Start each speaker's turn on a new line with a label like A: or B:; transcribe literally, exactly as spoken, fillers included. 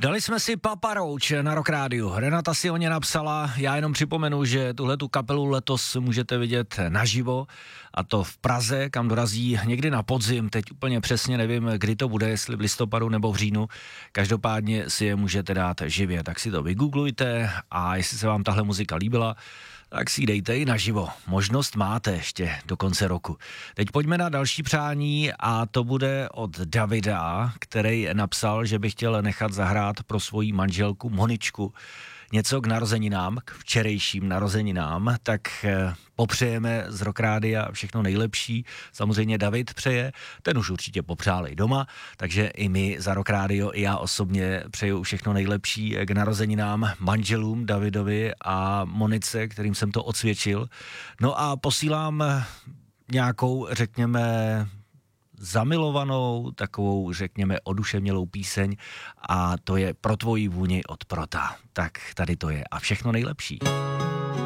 A: Dali jsme si Papa Roach na Rock Rádiu. Renata si o ně napsala, já jenom připomenu, že tuhletu kapelu letos můžete vidět naživo, a to v Praze, kam dorazí někdy na podzim, teď úplně přesně nevím, kdy to bude, jestli v listopadu nebo v říjnu, každopádně si je můžete dát živě, tak si to vygooglujte a jestli se vám tahle muzika líbila, tak si ji dejte i naživo. Možnost máte ještě do konce roku. Teď pojďme na další přání a to bude od Davida, který napsal, že by chtěl nechat zahrát pro svoji manželku Moničku něco k narozeninám, k včerejším narozeninám, tak popřejeme z Rock Rádia všechno nejlepší. Samozřejmě David přeje, ten už určitě popřál i doma, takže i my za Rock Rádio, i já osobně přeju všechno nejlepší k narozeninám manželům Davidovi a Monice, kterým jsem to odsvědčil. No a posílám nějakou, řekněme, zamilovanou, takovou, řekněme, oduševnělou píseň a to je Pro tvoji vůni od Prota. Tak tady to je a všechno nejlepší.